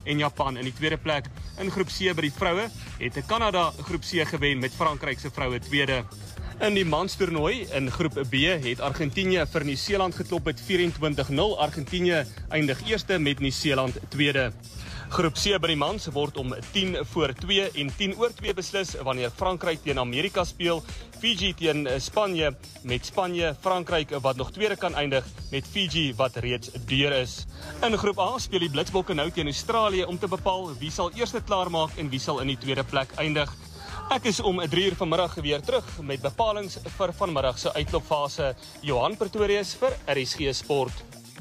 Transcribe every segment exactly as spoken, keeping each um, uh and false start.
en Japan in die tweede plek. In groep C by die vroue het Kanada groep C gewen met Frankryk se vroue tweede. In die manstoernooi in groep B het Argentinië vir Nieu-Seeland geklop met vyf-en-twintig nul. Argentinië eindig eerste met Nieu-Seeland tweede. Groep C by die mans word om tien voor twee en tien oor twee beslis wanneer Frankryk teen Amerika speel, Fiji teen Spanje met Spanje, Frankryk wat nog tweede kan eindig met Fiji wat reeds deur is. In groep A speel die Blitsbokke nou teen Australië om te bepaal wie sal eerste klaarmaak en wie sal in die tweede plek eindig. Ek is om drie uur vanmiddag weer terug met bepalings vir vanmiddag se uitloopfase. Johan Pretorius vir R S G Sport.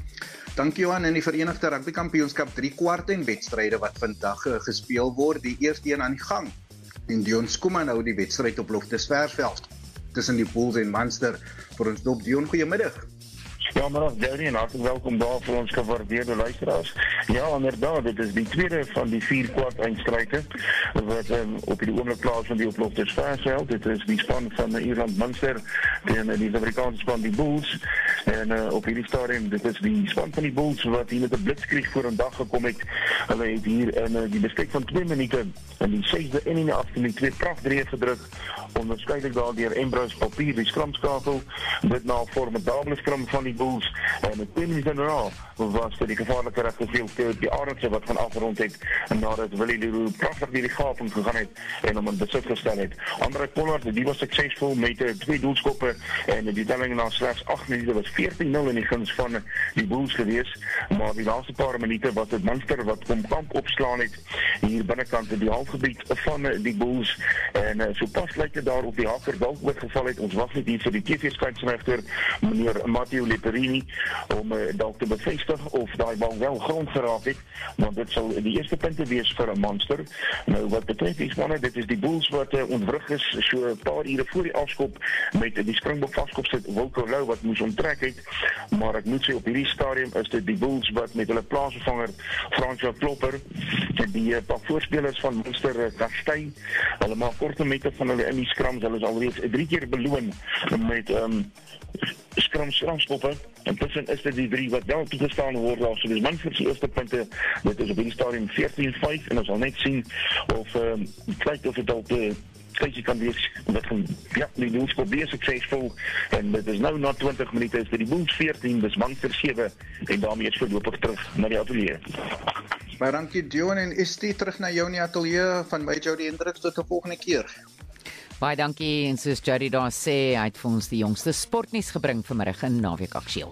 Dankie Johan. In die Verenigde Rugby Kampioenskap drie kwart en wedstryde wat vandag gespeel word, die eerste een aan die gang. En Dion Skuma nou die wedstryd op Loftus Versveld tussen die Bulls en Munster. Vir ons dop Dion, goeiemiddag. Ja, maar Jerry en hartelijk welkom daar vir ons gewaardeerde luisteraars. Ja, inderdaad, dit is die tweede van die vier kwart eindstryke wat um, op die oomblik plaasvind die op Loftus Versveld. Dit is die span van Ierland Munster en die Amerikaanse span die Bulls. En uh, op hierdie stadium, dit is die span van die Bulls wat hier met 'n blitskrieg voor 'n dag gekom het. Hulle het hier in uh, die bestek van twee minute in die sesde en in die agste minuut twee prachtdrieë gedruk. Onderskeidelik daar deur Ambrose Papier, die skramskakel. Dit na 'n formidabele skram van die Bulls. En met twee minute daarna was dit die gevaarlike regteveld die Arendse wat van afgerond het. En nadat Willie Leroux prachtig deur die gaping gegaan het en hom in besit gestel het. Andre Pollard, die was suksesvol met uh, twee doelskoppe en die telling na slegs agt minute was veertien nul in die guns van die Bulls gewees. Maar die laaste paar minute was dit Munster wat kom kamp opslaan het hier binnekant in die halfgebied van uh, die Bulls. En uh, so pas lyk dit daar op die haker dalk oorgeval het. Ons wag net hier vir die T V-skynsregter meneer Matteo Leperini om uh, dalk te bevestig of daai bal wel grond geraak het, want dit sal die eerste punte wees vir 'n Munster. Nou wat betref die spanne, dit is die Bulls wat uh, ontwrig is so 'n paar ure voor die afskop met uh, die Springbok vaskop sit Wilco Lou wat moes onttrek het, maar ek moet sê op hierdie stadium is dit die Bulls wat met hulle plaasvervanger Fransjo Klopper en die uh, paar voorspelers van Munster uh, Kastei, hulle maak korte mette van hulle in die skrams, hulle is alreeds drie keer beloon met um, skram skramskoppe. Intussen is dit die drie wat wel toegestaan word daar. So dis Munster se eerste punte. Dit is op die stadium veertien vyf en ons sal net sien of ehm um, kyk of dit dalk die keusie kan wees wat van ja, die Bulls probeer suksesvol en dit is nou na twintig minute is dit die Bulls veertien, dis Munster sewe en daarmee is voorlopig terug na die ateljee. Maar dankie Dion en is dit terug na jou in die ateljee van my Jody Hendricks tot die volgende keer. Baie dankie en soos Jody daar sê, hy het vir ons die jongste sportnuus gebring vanmiddag in Naweek Aktueel.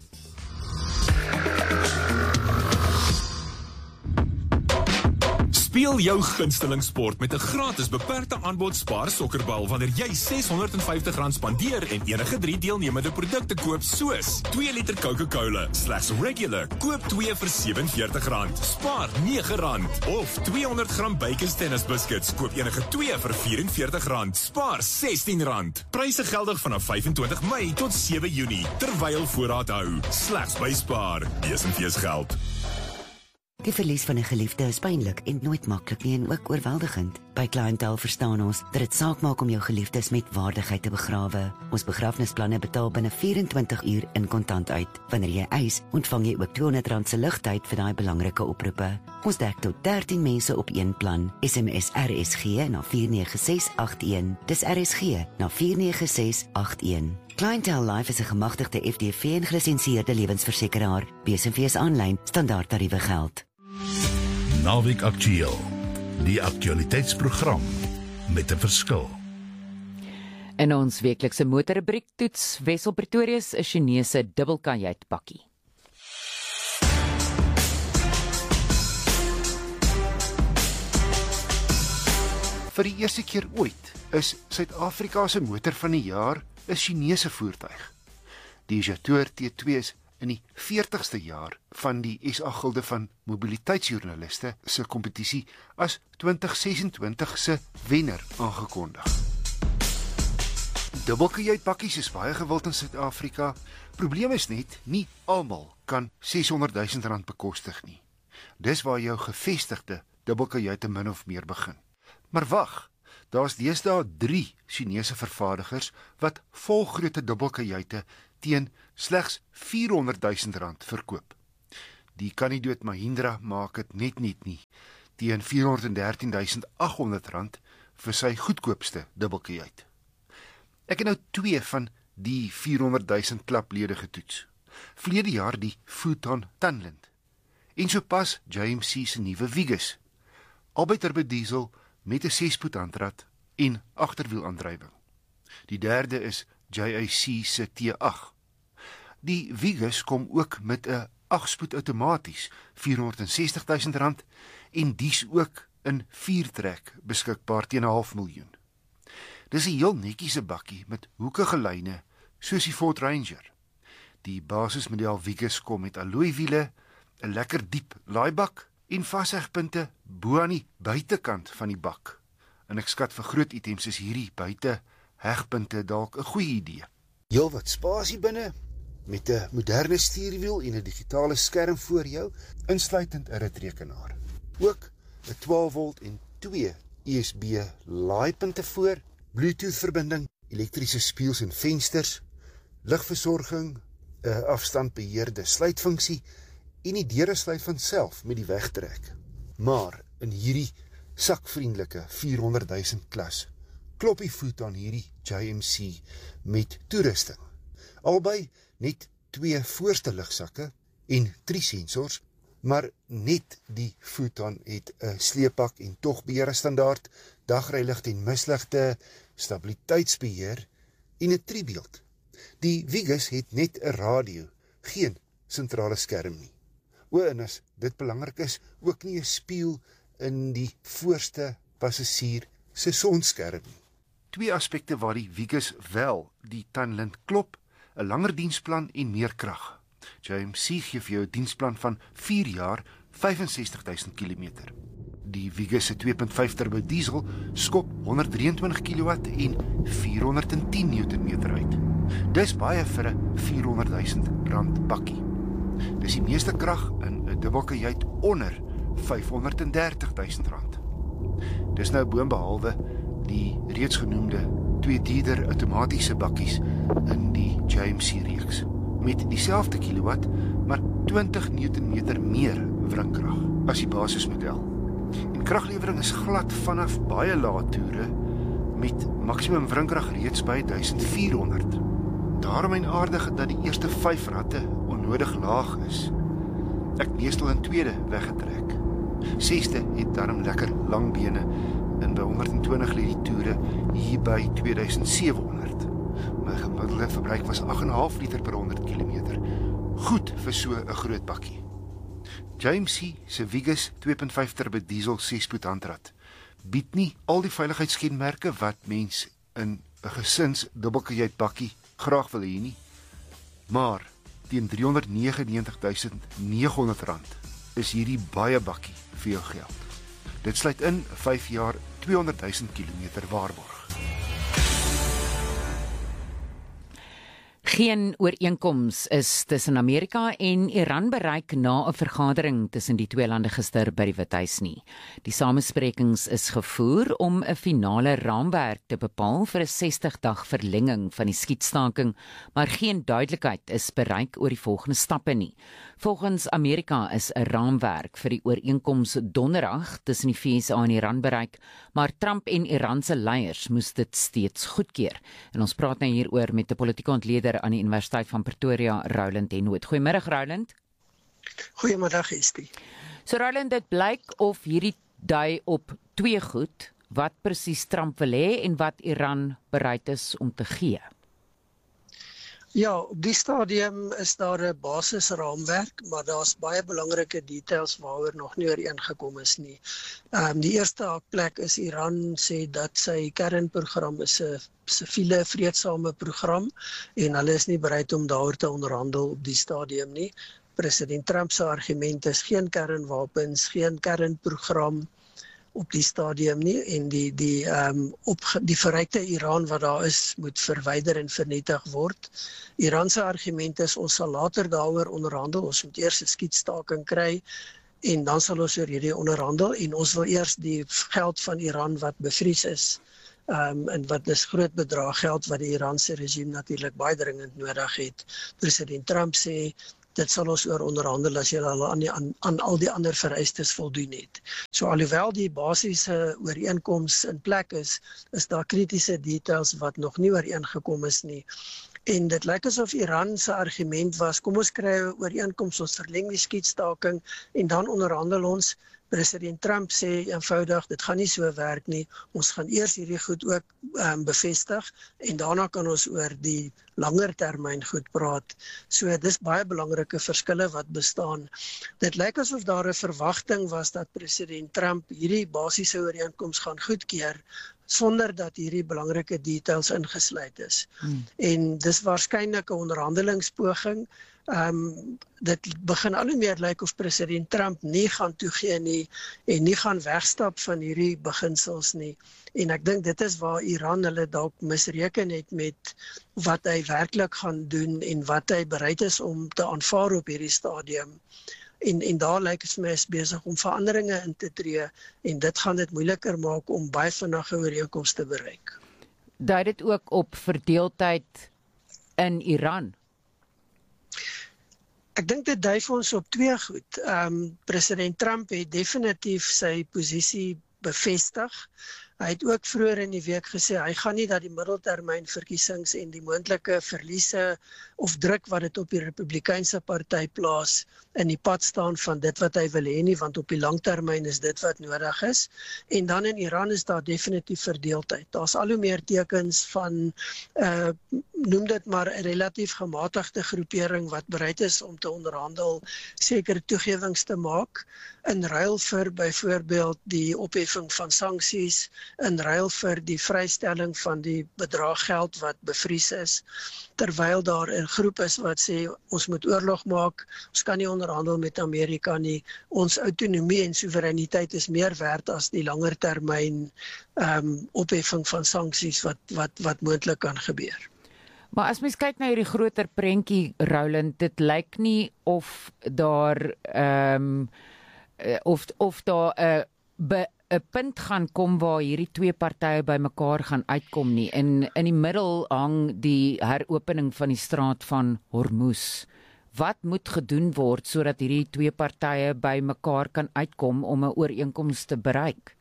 Speel jou gunsteling sport met 'n gratis beperkte aanbod Spar Sokkerbal wanneer jy ses honderd en vyftig rand spandeer en enige drie deelnemende produkte koop soos twee liter Coca-Cola slegs regular, koop twee vir sewe en veertig rand, spaar nege rand of tweehonderd gram Bacon Tennis biscuits, koop enige twee vir vyf en veertig rand, spaar sestien rand. Pryse geldig vanaf vyf en twintig Mei tot sewe Junie terwyl voorraad hou, slegs by Spar. Wees en wees geld. Die verlies van 'n geliefde is pynlik en nooit maklik nie en ook oorweldigend. By Clientele verstaan ons dat dit saak maak om jou geliefdes met waardigheid te begrawe. Ons begrafnisplanne betaal binne vyf en twintig uur in kontant uit. Wanneer jy eis, ontvang jy ook tweehonderd rand se ligtyd vir daai belangrike oproepe. Ons dek tot dertien mense op een plan. S M S R S G na vier nege ses agt een. Dis R S G na vier nege ses agt een. Clientele Life is 'n gemagtigde F D V en gelisensieerde lewensversekeraar. B S V aanlyn, standaard tariewe geld. Naweek Aktueel, die aktualiteitsprogram met 'n verskil. In ons weeklikse motorrubriek toets Wessel Pretorius 'n Chinese dubbelkajuitpakkie. Vir die eerste keer ooit is Suid-Afrika se motor van die jaar 'n Chinese voertuig. Die Jetour T twee is in die veertigste jaar van die S A Gilde van Mobiliteitsjoernaliste se kompetisie as twintig sesentwintig se wenner aangekondig. Dubbelkajuitpakkies is baie gewild in Suid-Afrika. Probleem is net, nie almal kan seshonderd duisend rand bekostig nie. Dis waar jou gevestigde dubbelkajuite min of meer begin. Maar wag, daar's deesdae drie Chinese vervaardigers wat volgrootte dubbelkajuite teen slegs vierhonderd duisend rand verkoop. Die kandidaat Mahindra maak dit net niet nie, teen vierhonderddertien duisend agthonderd rand vir sy goedkoopste dubbelkajuit. Ek het nou twee van die vierhonderdduisend klaplede getoets. Verlede jaar die Phuthon Tunland, en sopas J M C se nuwe Vigus, albei turbo diesel met 'n ses-spoed handrat en agterwielaandrywing. Die derde is J A C se T agt. Die Vigus kom ook met 'n agt-spoed outomaties, vierhonderdsestig duisend rand, en dies ook in vier trek beskikbaar teen 'n half miljoen. Dis 'n heel netjiese bakkie met hoekige lyne, soos die Ford Ranger. Die basismodel Vigus kom met alloywiele, 'n lekker diep laaibak en vashegpunte bo aan die buitekant van die bak. En ek skat vir groot items is hierdie buite hegpunte dalk 'n goeie idee. Heel wat spasie binne, met 'n moderne stuurwiel en 'n digitale skerm voor jou, insluitend 'n ritrekenaar. Ook 'n twaalf volt en twee U S B laaipunte voor, Bluetooth-verbinding, elektriese spieëls en vensters, ligversorging, 'n afstandbeheerde sluitfunksie en die deure sluit van self met die wegtrek. Maar in hierdie sakvriendelike vierhonderdduisend klas klop die voet aan hierdie J M C met toerusting. Albei net twee voorste ligsakke en drie sensors, maar net die Phuthon het 'n sleepak en togbeheer standaard, dagryligte en misligte, stabiliteitsbeheer en 'n driebeeld. Die Vigus het net 'n radio, geen sentrale skerm nie. O, en as dit belangrik is, ook nie 'n spieël in die voorste passasier se sonskerm nie. Twee aspekte waar die Vigus wel die Tunland klop, 'n langer diensplan en meer krag. J M C gee vir jou 'n diensplan van vier jaar, vyfensestig duisend kilometer. Die Vigus se twee punt vyf turbo diesel skop honderddrieëntwintig kilowatt en vierhonderdtien newtonmeter uit. Dis baie vir 'n vierhonderdduisend rand bakkie. Dis die meeste krag in 'n dubbelkajuit onder vyfhonderddertig duisend rand. Dis nou boonbehalwe die reeds genoemde twee dierder outomatiese bakkies in die J M C reeks, met dieselfde kilowatt, maar twintig newtonmeter meer wringkrag as die basismodel. En kraglewering is glad vanaf baie lae toere, met maksimum wringkrag reeds by duisend vierhonderd. Daarom en aardig dat die eerste vyf ratte onnodig laag is. Ek meestal in tweede weggetrek. Sesde het daarom lekker lang bene, en by honderdtwintig lê die toere hier by twee duisend sewenhonderd. My gemiddelde verbruik was agt komma vyf liter per honderd kilometer. Goed vir so 'n groot bakkie. J M C se Vigus twee punt vyf turbo diesel ses-spoed handrat bied nie al die veiligheidskenmerke wat mens in 'n gesins dubbelkajuit bakkie graag wil hê nie, maar teen driehonderdnegenennegentig duisend neghonderd rand is hierdie baie bakkie vir jou geld. Dit sluit in vyf jaar tweehonderd duisend kilometer waarborg. Geen ooreenkoms is tussen Amerika en Iran bereik na 'n vergadering tussen die twee lande gister by die Withuis nie. Die samesprekings is gevoer om 'n finale raamwerk te bepaal vir 'n sestig dag verlenging van die skietstaking, maar geen duidelikheid is bereik oor die volgende stappe nie. Volgens Amerika is 'n raamwerk vir die ooreenkoms donderdag tussen die V S A en Iran bereik, maar Trump en Iran se leiers moes dit steeds goedkeur. En ons praat nou hieroor met 'n politieke ontleder aan die Universiteit van Pretoria, Roland Henwood. Goeiemiddag, Roland. Goeiemiddag, Estie. So Roland, dit blyk of hierdie dui op twee goed, wat presies Trump wil hê en wat Iran bereid is om te gee. Ja, op die stadium is daar 'n basisraamwerk, maar daar's baie belangrike details waaroor nog nie ooreengekom is nie. Ehm um, die eerste plek is Iran sê dat sy kernprogram is 'n siviele vreedsame program en hulle is nie bereid om daaroor te onderhandel op die stadium nie. President Trump se argument is geen kernwapens, geen kernprogram op die stadium nie en die die ehm um, op die verrykte Iran wat daar is moet verwyder en vernietig word. Iran se argument is ons sal later daaroor onderhandel, ons moet eers 'n skietstaking kry en dan sal ons oor hierdie onderhandel en ons wil eers die geld van Iran wat bevries is. Um, en wat is groot bedrag geld wat die Iranse regime natuurlik baie dringend nodig het. President Trump sê dit sal ons oor onderhandel as julle al aan, die, aan, aan al die ander vereistes voldoen het. So alhoewel die basiese ooreenkoms in plek is, is daar kritiese details wat nog nie ooreengekom is nie. En dit lyk asof Iran se argument was, kom ons kry 'n ooreenkoms, ons verleng die skietstaking en dan onderhandel ons. President Trump sê eenvoudig, dit gaan nie so werk nie, ons gaan eers hierdie goed ook um, bevestig en daarna kan ons oor die langer termyn goed praat. So dis baie belangrike verskille wat bestaan. Dit lyk asof daar 'n verwagting was dat President Trump hierdie basiese ooreenkoms gaan goedkeur, sonder dat hierdie belangrike details ingesluit is. Hmm. En dis waarskynlik 'n onderhandelingspoging. Um, dit begin al hoe meer lyk of President Trump nie gaan toegee nie en nie gaan wegstap van hierdie beginsels nie. En ek dink dit is waar Iran hulle dalk misreken het met wat hy werklik gaan doen en wat hy bereid is om te aanvaar op hierdie stadium. En, en daar lyk dit vir my is besig om veranderinge in te tree en dit gaan dit moeiliker maak om baie vinnige ooreenkomste te bereik. Dui dit ook op verdeeldheid in Iran? Ek dink dit dui vir ons op twee goed. Um, President Trump het definitief sy posisie bevestig. Hy het ook vroeër in die week gesê, hy gaan nie dat die middeltermyn verkiesings en die moontlike verliese of druk wat dit op die Republikeinse party plaas in die pad staan van dit wat hy wil hê nie, want op die langtermyn is dit wat nodig is. En dan in Iran is daar definitief verdeeldheid. Daar's al hoe meer tekens van, uh, noem dit maar 'n relatief gematigde groepering wat bereid is om te onderhandel, sekere toegewings te maak, in ruil vir byvoorbeeld die opheffing van sanksies, in ruil vir die vrystelling van die bedrag geld wat bevries is, terwyl daar 'n groep is wat sê, ons moet oorlog maak, ons kan nie onderhandel met Amerika nie, ons autonomie en soewereiniteit is meer werd as die langer termyn um, opheffing van sanksies wat, wat, wat moontlik kan gebeur. Maar as mens kyk na hierdie groter prentjie, Roland, dit lyk nie of daar um, of, of daar 'n uh, 'n punt gaan kom waar hierdie twee partye by mekaar gaan uitkom nie. En in die middel hang die heropening van die straat van Hormuz. Wat moet gedoen word sodat hierdie twee partye by mekaar kan uitkom om 'n ooreenkoms te bereik?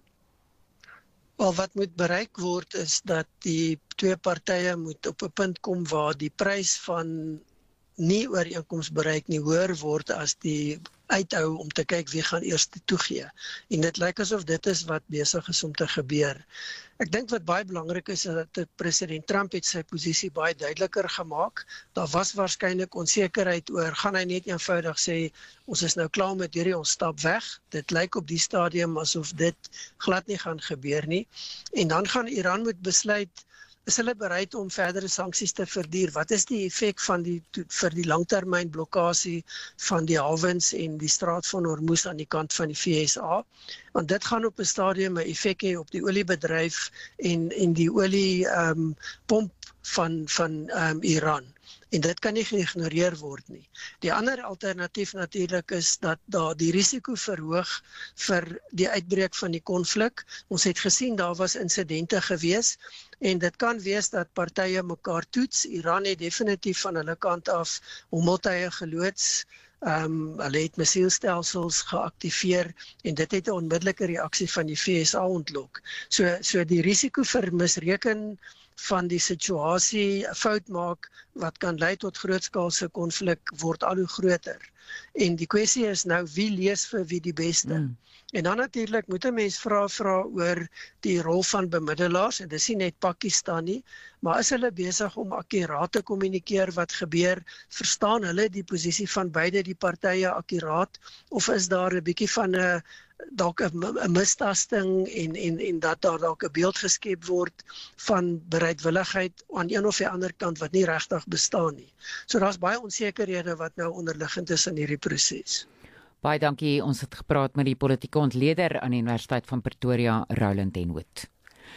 Wel, wat moet bereik word is dat die twee partye moet op 'n punt kom waar die prys van nie ooreenkoms bereik nie hoër word as die uithou om te kyk wie gaan eers toegee. En dit lyk asof dit is wat besig is om te gebeur. Ek dink wat baie belangrik is, is dat President Trump het sy posisie baie duideliker gemaak. Daar was waarskynlik onsekerheid oor, gaan hy net eenvoudig sê, ons is nou klaar met hierdie, ons stap weg. Dit lyk op die stadium asof dit glad nie gaan gebeur nie. En dan gaan Iran moet besluit, is hulle bereid om verdere sanksies te verduur? Wat is die effek van die, vir die langtermyn blokkade van die hawens en die straat van Hormuz aan die kant van die V S A? Want dit gaan op 'n stadium 'n effek hê op die oliebedryf en, en die olie um, pomp van, van um, Iran. En dit kan nie geïgnoreer word nie. Die ander alternatief natuurlik is dat daar die risiko verhoog vir die uitbreek van die konflik. Ons het gesien daar was insidente gewees en dit kan wees dat partye mekaar toets. Iran het definitief van hulle kant af hommeltuie geloods. Um, hulle het missielstelsels geaktiveer en dit het 'n onmiddellike reaksie van die V S A ontlok. So, so die risiko vir misreken van die situasie 'n fout maak wat kan lei tot grootskaalse konflik word al hoe groter. En die kwessie is nou wie lees vir wie die beste. Mm. En dan natuurlik moet 'n mens vra vra oor die rol van bemiddelaars en dis nie net Pakistan nie, maar is hulle besig om akkuraat te kommunikeer wat gebeur? Verstaan hulle die posisie van beide die partye akkuraat of is daar 'n bietjie van 'n dalk 'n mistasting en en en dat daar dalk 'n beeld geskep word van bereidwilligheid aan een of die ander kant wat nie regtig bestaan nie. So daar's baie onsekerhede wat nou onderliggend is in hierdie proses. Baie dankie. Ons het gepraat met die politieke ontleder aan die Universiteit van Pretoria, Roland Henwood.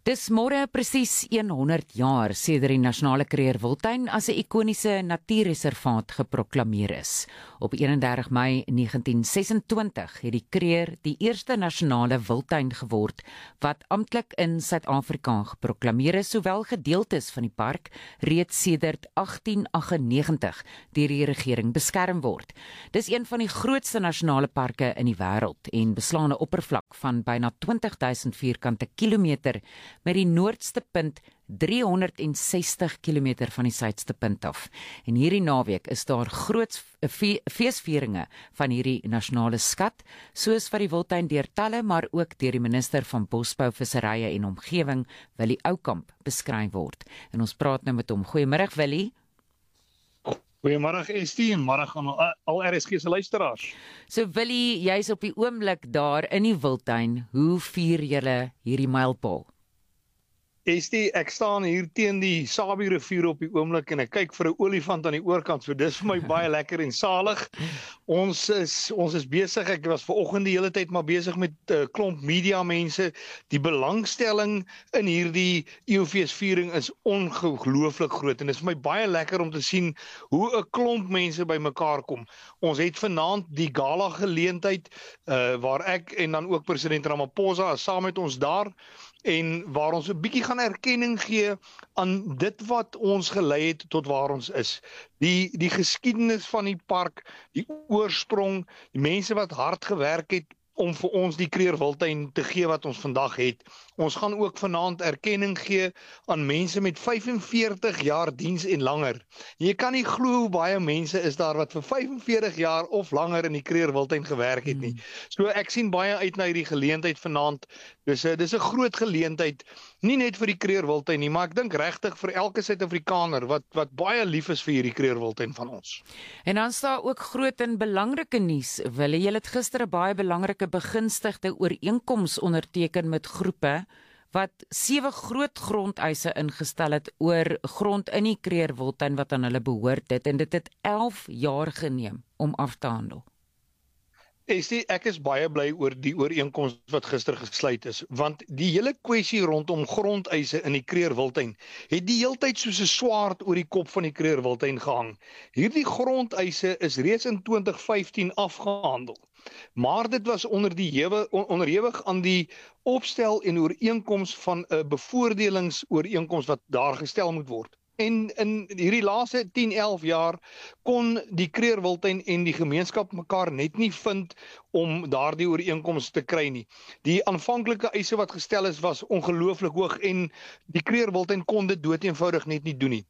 Dis môre presies honderd jaar sedert die Nasionale Kruger Wildtuin as 'n ikoniese natuurreservaat geproklameer is. Op eenendertig Mei negentien sesentwintig het die Kruger die eerste nasionale wildtuin geword wat amptelik in Suid-Afrika geproklameer is, sowel gedeeltes van die park reeds sedert agtien aggenegentig deur die regering beskerm word. Dis een van die grootste nasionale parke in die wêreld en beslaan 'n oppervlak van byna twintig duisend vierkante kilometer met die noordste punt driehonderdsestig kilometer van die suidste punt af. En hierdie naweek is daar groot fe feesvieringe van hierdie nasionale skat, soos wat die wildtuin deur talle, maar ook deur die minister van Bosbou, Visserye en Omgewing, Willie Oukamp, beskryf word. En ons praat nou met hom. Goeiemôre, Willie. Goeiemôre Estie en môre aan al R S G se luisteraars. So Willie, jy's op die oomblik daar in die wildtuin. Hoe vier julle hierdie mylpaal? Estie, ek staan hier teen die Sabie rivier op die oomblik en ek kyk vir 'n olifant aan die oorkant, so dis vir my baie lekker en salig. Ons is ons is besig, ek was vanoggend die hele tyd maar besig met 'n uh, klomp media mense. Die belangstelling in hierdie eeufeesviering is ongelooflik groot en dit is vir my baie lekker om te sien hoe 'n klomp mense bymekaar kom. Ons het vanaand die gala geleentheid uh, waar ek en dan ook president Ramaphosa is saam met ons daar. En waar ons 'n bietjie gaan erkenning gee aan dit wat ons gelei het tot waar ons is. Die die geskiedenis van die park, die oorsprong, die mense wat hard gewerk het om vir ons die Kruger Wildtuin te gee wat ons vandag het. Ons gaan ook vanaand erkenning gee aan mense met vyfenveertig jaar diens en langer. Jy kan nie glo hoe baie mense is daar wat vir vyfenveertig jaar of langer in die Kruger Wildtuin gewerk het nie. So ek sien baie uit na hierdie geleentheid vanaand. Dus uh, dis 'n groot geleentheid, nie net vir die Kruger Wildtuin nie, maar ek dink regtig vir elke Suid-Afrikaner wat wat baie lief is vir hierdie Kruger Wildtuin van ons. En dan staan ook groot en belangrike nuus. Wille, jy het gister 'n baie belangrike begunstigde ooreenkoms onderteken met groepe wat sewe groot grondeise ingestel het oor grond in die Kruger Wildtuin wat aan hulle behoort het, en dit het elf jaar geneem om af te handel. Estie, ek is baie bly oor die ooreenkoms wat gister gesluit is, want die hele kwessie rondom grondeise in die Kruger Wildtuin het die heeltyd soos 'n swaard oor die kop van die Kruger Wildtuin gehang. Hierdie grondeise is reeds in twintig vyftien afgehandel. Maar dit was onder die hewe, onderhewig aan die opstel en ooreenkoms van 'n bevoordelingsooreenkoms wat daar gestel moet word. En in hierdie laaste tien, elf jaar kon die Kruger Wildtuin en die gemeenskap mekaar net nie vind om daardie ooreenkoms te kry nie. Die aanvanklike eise wat gestel is was ongelooflik hoog en die Kruger Wildtuin kon dit doeteenvoudig net nie doen nie.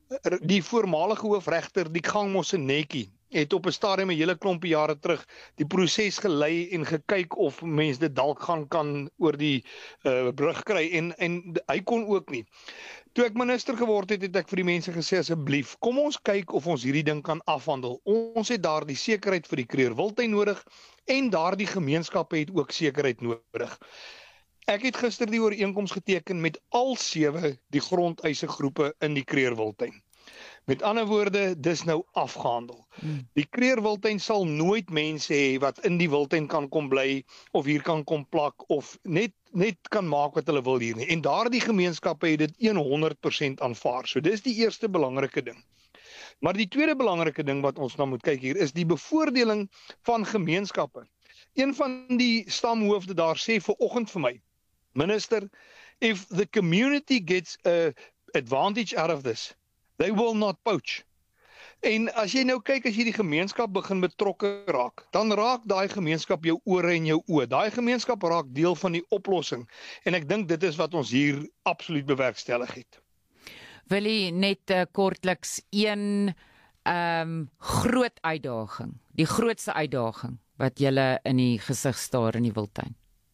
Die voormalige hoofregter, die Gang Mosenetjie, het op 'n stadium 'n hele klompie jare terug die proses gelei en gekyk of mense dit dalk gaan kan oor die uh, brug kry en en hy kon ook nie. Toe ek minister geword het, het ek vir die mense gesê asseblief, kom ons kyk of ons hierdie ding kan afhandel. Ons het daar die sekerheid vir die Kruger Wildtuin nodig en daardie gemeenskappe het ook sekerheid nodig. Ek het gister die ooreenkoms geteken met al sewe die grondeise groepe in die Kruger Wildtuin. Met ander woorde, dis nou afgehandel. Hmm. Die Kruger Wildtuin sal nooit mense hê wat in die wildtuin kan kom bly of hier kan kom plak of net net kan maak wat hulle wil hier nie. En daardie gemeenskappe het dit honderd persent aanvaar. So dis die eerste belangrike ding. Maar die tweede belangrike ding wat ons nou moet kyk hier is die bevoordeling van gemeenskappe. Een van die stamhoofde daar sê vanoggend vir my, minister, if the community gets a advantage out of this, they will not poach. En as jy nou kyk, as jy die gemeenskap begin betrokke raak, dan raak daai gemeenskap jou ore en jou oë. Daai gemeenskap raak deel van die oplossing. En ek dink dit is wat ons hier absoluut bewerkstellig het. Wil jy net uh, kortliks een um, groot uitdaging, die grootste uitdaging wat julle in die gesig staar in die wildtuin?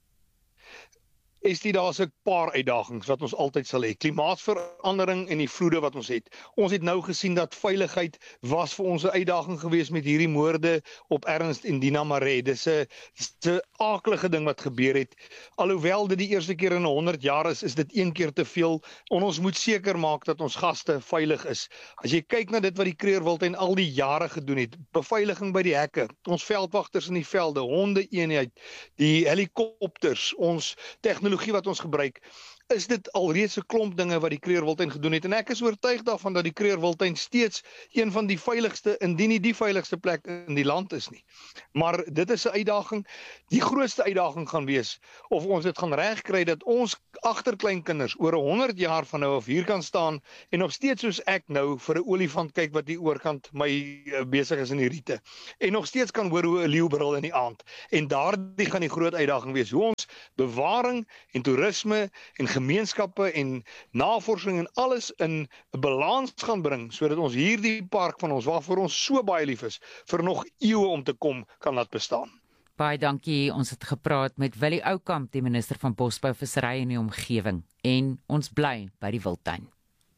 Is dit daar's 'n paar uitdagings wat ons altyd sal hê. Klimaatsverandering en die vloede wat ons het. Ons het nou gesien dat veiligheid was vir ons 'n uitdaging geweest met hierdie moorde op Ernst en Dina Maree. Dis 'n 'n aaklige ding wat gebeur het. Alhoewel dit die eerste keer in honderd jaar is, is dit een keer te veel. En ons moet seker maak dat ons gaste veilig is. As jy kyk na dit wat die Kruger Wildtuin al die jare gedoen het, beveiliging by die hekke, ons veldwagters in die velde, honde eenheid, die helikopters, ons tegnologie wat ons gebruik, is dit alreeds 'n klomp dinge wat die kreerwiltuin gedoen het en ek is oortuig daarvan dat die kreerwiltuin steeds een van die veiligste, indien nie die veiligste plek in die land is nie. Maar dit is 'n uitdaging. Die grootste uitdaging gaan wees of ons dit gaan regkry dat ons agterkleinkinders oor honderd jaar van nou af hier kan staan en nog steeds soos ek nou vir 'n olifant kyk wat die oorkant my uh, besig is in die riete en nog steeds kan hoor hoe 'n leeu brul in die aand. En daardie gaan die groot uitdaging wees hoe ons bewaring en toerisme en gemeenskappe en navorsing en alles in 'n balans gaan bring sodat ons hierdie park van ons waarvoor ons so baie lief is vir nog eeue om te kom kan laat bestaan. Baie dankie. Ons het gepraat met Willie Oukamp, die minister van Bosbou, Vissery en die Omgewing, en ons bly by die wildtuin.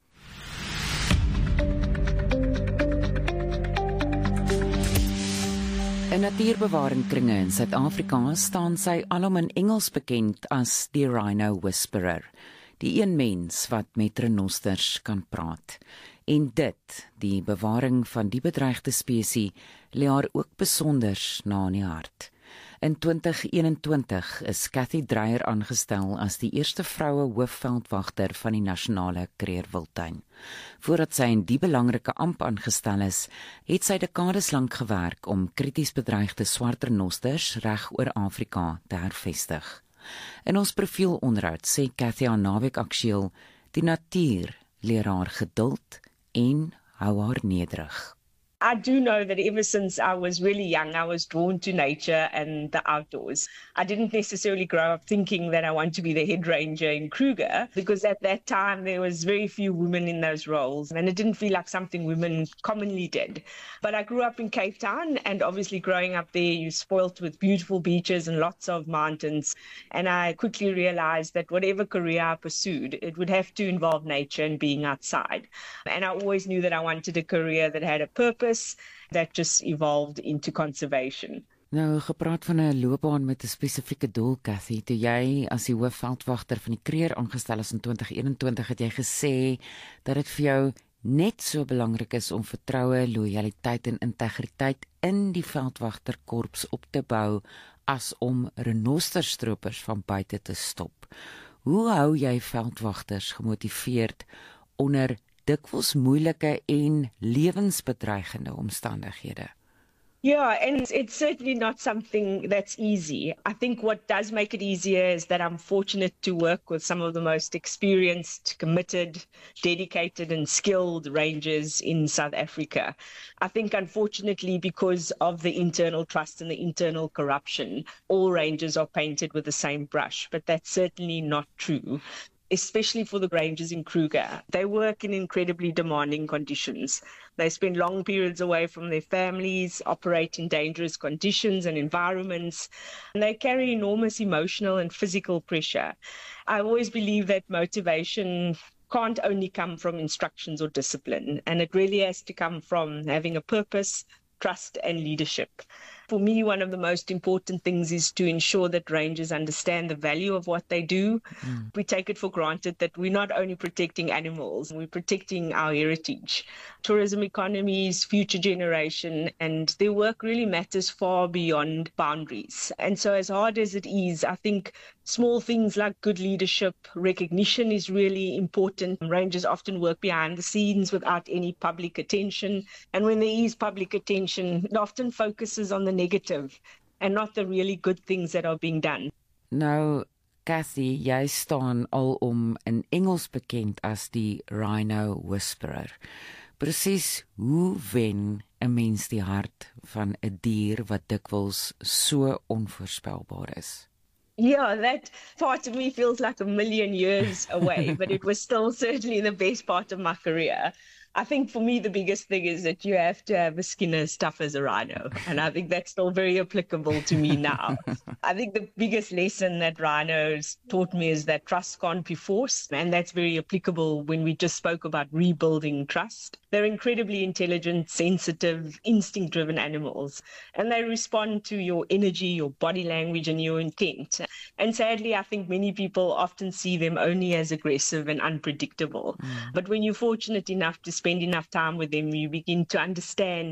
In natuurbewaringkringe in Suid-Afrika staan sy alom in Engels bekend as die Rhino Whisperer, die een mens wat met renosters kan praat. En dit, die bewaring van die bedreigde spesies, lê haar ook besonders na in die hart. In twintig eenentwintig is Cathy Dreyer aangestel as die eerste vroue hoofveldwagter van die nasionale kreerwiltuin. Voordat sy in die belangrike amp aangestel is, het sy dekades lank gewerk om krities bedreigde swart renosters reg oor Afrika te hervestig. In ons profielonderhoud sê Cathy aan Naweek Aktueel, die natuur leer haar geduld en hou haar nederig. I do know that ever since I was really young, I was drawn to nature and the outdoors. I didn't necessarily grow up thinking that I want to be the head ranger in Kruger, because at that time there was very few women in those roles and it didn't feel like something women commonly did. But I grew up in Cape Town, and obviously growing up there, you're spoilt with beautiful beaches and lots of mountains. And I quickly realized that whatever career I pursued, it would have to involve nature and being outside. And I always knew that I wanted a career that had a purpose, that just evolved into conservation. Nou, gepraat van 'n loopbaan met 'n spesifieke doel, Cathy, toe jy as die hoofveldwagter van die kreer aangestel is in twintig eenentwintig, het jy gesê dat dit vir jou net so belangrik is om vertroue, lojaliteit en integriteit in die veldwagterkorps op te bou as om renosterstropers van buite te stop. Hoe hou jy veldwagters gemotiveerd onder dikwels moeilike en lewensbedreigende omstandighede? Yeah, and it's, it's certainly not something that's easy. I think what does make it easier is that I'm fortunate to work with some of the most experienced, committed, dedicated and skilled rangers in South Africa. I think unfortunately, because of the internal trust and the internal corruption, all rangers are painted with the same brush, but that's certainly not true. Especially for the rangers in Kruger. They work in incredibly demanding conditions. They spend long periods away from their families, operate in dangerous conditions and environments, and they carry enormous emotional and physical pressure. I always believe that motivation can't only come from instructions or discipline, and it really has to come from having a purpose, trust and leadership. For me, one of the most important things is to ensure that rangers understand the value of what they do. Mm. We take it for granted that we're not only protecting animals, we're protecting our heritage, tourism economies, future generation, and their work really matters far beyond boundaries. And so as hard as it is, I think small things like good leadership, recognition is really important. Rangers often work behind the scenes without any public attention. And when there is public attention, it often focuses on the negative and not the really good things that are being done. Nou, Cathy, jy staan al om in Engels bekend as die Rhino Whisperer. Presies hoe wen 'n mens die hart van 'n dier wat dikwels so onvoorspelbaar is? Yeah, that part of me feels like a million years away, but it was still certainly the best part of my career. I think for me, the biggest thing is that you have to have a skin as tough as a rhino. And I think that's still very applicable to me now. I think the biggest lesson that rhinos taught me is that trust can't be forced. And that's very applicable when we just spoke about rebuilding trust. They're incredibly intelligent, sensitive, instinct-driven animals. And they respond to your energy, your body language, and your intent. And sadly, I think many people often see them only as aggressive and unpredictable. Mm. But when you're fortunate enough to spend enough time with them, you begin to understand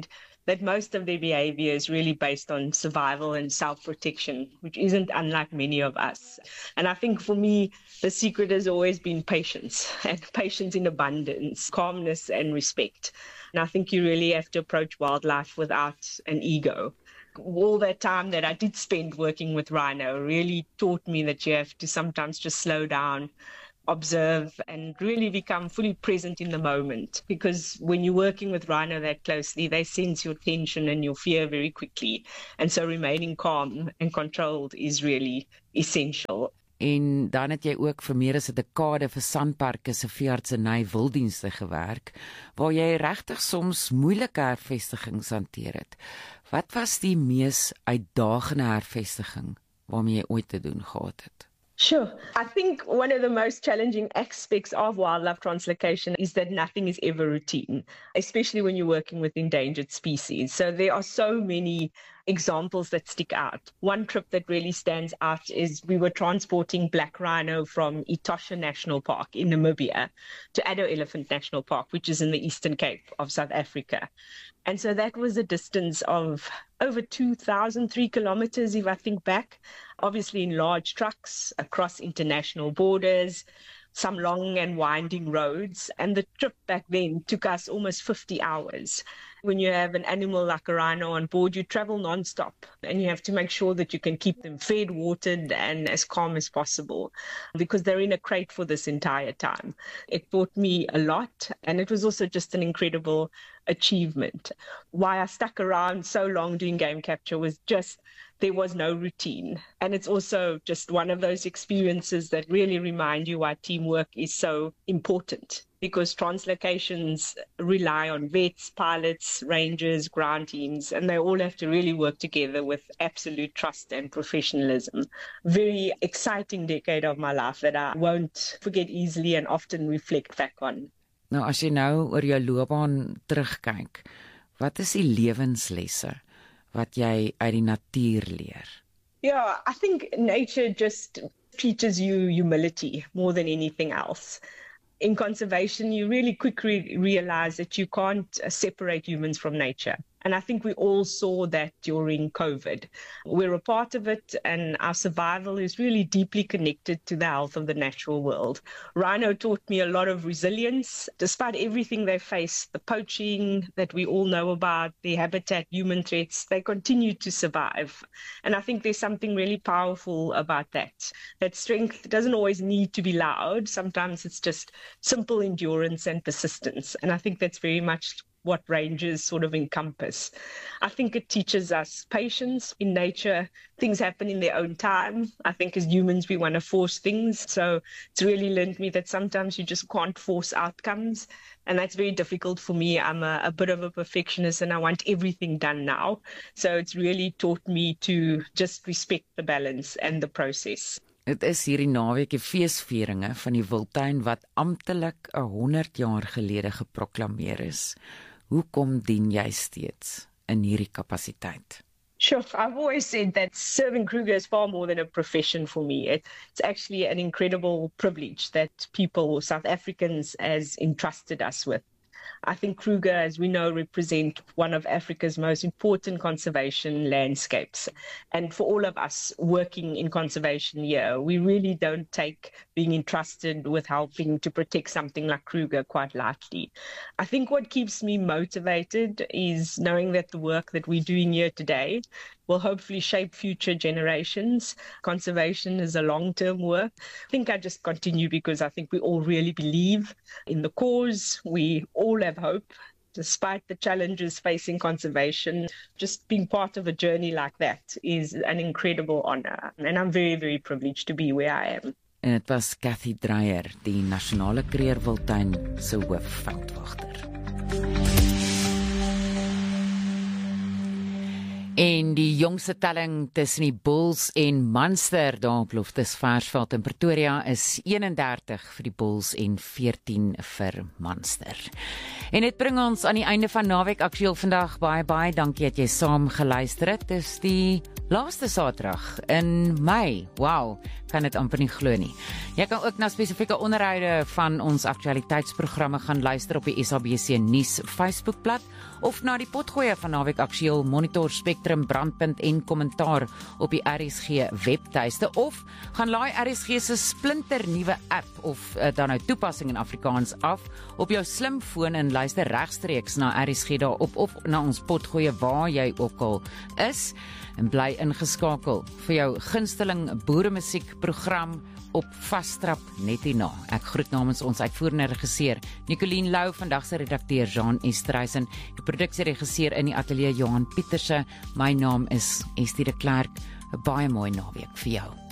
that most of their behavior is really based on survival and self-protection, which isn't unlike many of us. And I think for me, the secret has always been patience, and patience in abundance, calmness and respect. And I think you really have to approach wildlife without an ego. All that time that I did spend working with rhino really taught me that you have to sometimes just slow down, observe, and really become fully present in the moment. Because when you're working with rhino that closely, they sense your tension and your fear very quickly. And so remaining calm and controlled is really essential. En dan het jy ook vir meer as 'n dekade vir Sanparks se veeartseny wilddienste gewerk, waar jy regtig soms moeilike hervestigings hanteer het. Wat was die mees uitdagende hervestiging waarmee jy ooit te doen gehad het? Sure. I think one of the most challenging aspects of wildlife translocation is that nothing is ever routine, especially when you're working with endangered species. So there are so many examples that stick out. One trip that really stands out is we were transporting black rhino from Etosha National Park in Namibia to Addo Elephant National Park, which is in the Eastern Cape of South Africa. And so that was a distance of over two thousand three kilometers, if I think back, obviously in large trucks across international borders, some long and winding roads. And the trip back then took us almost fifty hours. When you have an animal like a rhino on board, you travel non-stop, and you have to make sure that you can keep them fed, watered, and as calm as possible, because they're in a crate for this entire time. It taught me a lot, and it was also just an incredible achievement. Why I stuck around so long doing game capture was just there was no routine. And it's also just one of those experiences that really remind you why teamwork is so important, because translocations rely on vets, pilots, rangers, ground teams, and they all have to really work together with absolute trust and professionalism. Very exciting decade of my life that I won't forget easily and often reflect back on. Nou, as jy nou oor jou loopbaan terugkyk, wat is die lewenslesse wat jy uit die natuur leer? Yeah, I think nature just teaches you humility more than anything else. In conservation, you really quickly realize that you can't separate humans from nature. And I think we all saw that during COVID. We're a part of it, and our survival is really deeply connected to the health of the natural world. Rhino taught me a lot of resilience. Despite everything they face, the poaching that we all know about, the habitat, human threats, they continue to survive. And I think there's something really powerful about that. That strength doesn't always need to be loud. Sometimes it's just simple endurance and persistence. And I think that's very much what rangers sort of encompass. I think it teaches us patience. In nature, things happen in their own time. I think as humans, we want to force things. So it's really learned me that sometimes you just can't force outcomes. And that's very difficult for me. I'm a, a bit of a perfectionist and I want everything done now. So it's really taught me to just respect the balance and the process. Dit is hierdie naweek die feesvieringe van die Wildtuin wat amptelik honderd jaar gelede geproklameer is. Hoekom dien jy steeds in hierdie kapasiteit? Sure, I've always said that serving Kruger is far more than a profession for me. It, it's actually an incredible privilege that people, South Africans, has entrusted us with. I think Kruger, as we know, represent one of Africa's most important conservation landscapes. And for all of us working in conservation here, we really don't take being entrusted with helping to protect something like Kruger quite lightly. I think what keeps me motivated is knowing that the work that we're doing here today will hopefully shape future generations. Conservation is a long-term work. I think I just continue because I think we all really believe in the cause. We all have hope, despite the challenges facing conservation. Just being part of a journey like that is an incredible honor. And I'm very, very privileged to be where I am. En dit was Cathy Dreyer, die Nasionale Krugerwildtuin se hoofveldwagter. En die jongste telling tussen die Bulls en Munster daar op Loftusversveld in Pretoria is eenendertig vir die Bulls en veertien vir Munster. En dit bring ons aan die einde van Naweek Aktueel vandag. Baie baie dankie dat jy saam geluister het. Dis die laaste Saterdag in Mei. Wow, kan dit amper nie glo nie. Jy kan ook na spesifieke onderhoude van ons aktualiteitsprogramme gaan luister op die S A B C Nuus Facebookblad of na die potgoeie van Naweek Aktueel, Monitor, Spectrum, Brandpunt en Kommentaar op die R S G webtuiste of gaan laai R S G se splinter nuwe app of uh, dan nou toepassing in Afrikaans af op jou slimfoon en luister regstreeks na R S G daarop of na ons potgoeie waar jy ook al is en bly ingeskakel vir jou gunsteling boeremusiek program op Vastrap net hierna. Ek groet namens ons uitvoerende regisseur Nicoline Lou, vandag se redakteur Jean Estreisen, die produksieregisseur in die ateljee Johan Pieterse. My naam is Estie de Klerk. 'n Baie mooi naweek vir jou.